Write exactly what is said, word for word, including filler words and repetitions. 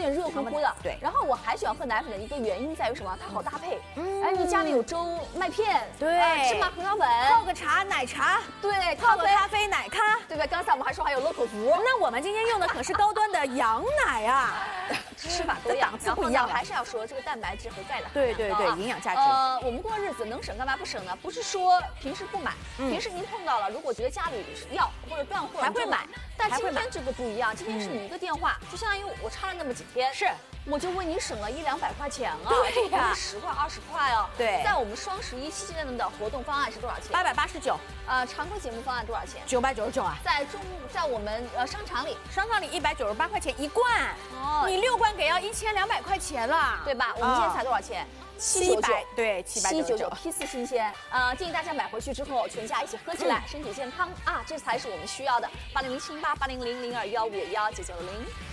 点热乎乎的。 对。 然后我还喜欢喝奶粉的一个原因在于什么？它好搭配。嗯。哎，你家里有粥、麦片， 对， 芝麻胡椒粉， 泡个茶、奶茶， 对， 泡个咖啡、奶咖， 对吧？刚才我们还说还有乐口福。 那我们今天用的可是高端的羊奶啊。 吃法多样， 档次不一样， 还是要说这个蛋白质和钙的对对对，营养价值。 呃，我们过日子能省干嘛不省呢？不是说平时不买，平时您碰到了，如果觉得家里要或者断货， 还会买。 但今天这个不一样，今天是你一个电话，就相当于我差了那么几天， 是我就为你省了一两百块钱啊， 对呀， 十块二十块哦。 对， 在我们双十一期间的活动方案是多少钱？ 八百八十九。 呃，常规节目方案多少钱？ 九百九十九啊。 在中在我们呃商场里， 商场里一百九十八块钱一罐。 哦， 你六罐给要一千两百块钱了， 对吧？我们今天才多少钱？七九九， 对，七百九十九， 批次新鲜。呃，建议大家买回去之后，全家一起喝起来， 嗯、 身体健康啊，这才是我们需要的。八零零七零八八零零零二幺五幺九九零。